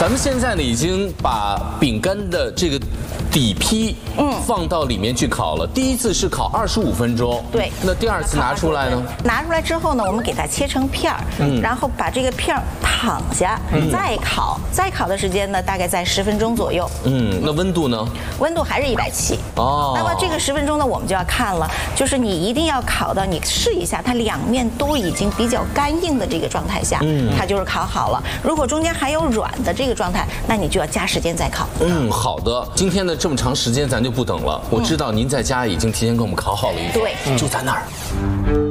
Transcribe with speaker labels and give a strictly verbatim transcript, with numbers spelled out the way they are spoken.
Speaker 1: 咱们现在呢，已经把饼干的这个底坯，嗯，放到里面去烤了。第一次是烤二十五分钟，
Speaker 2: 对。
Speaker 1: 那第二次拿出来呢？
Speaker 2: 拿出来之后呢，我们给它切成片儿，嗯，然后把这个片儿躺下，嗯、再烤，再烤的时间呢，大概在十分钟左右。
Speaker 1: 嗯，那温度呢？
Speaker 2: 温度还是一百七。哦。那么这个十分钟呢，我们就要看了，就是你一定要烤到你试一下，它两面都已经比较干硬的这个状态下，嗯，它就是烤好了。如果中间还有软的这个状态，那你就要加时间再烤。
Speaker 1: 嗯，好的。今天的这么长时间，咱就不等了。我知道您在家已经提前给我们烤好了一份，
Speaker 2: 对，
Speaker 1: 就在那儿。